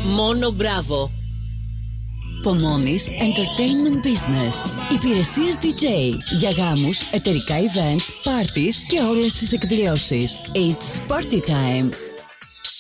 Μόνο μπράβο. Pomonis Entertainment Business. Υπηρεσίες DJ για γάμους, εταιρικά events, parties και όλες τις εκδηλώσεις. It's party time.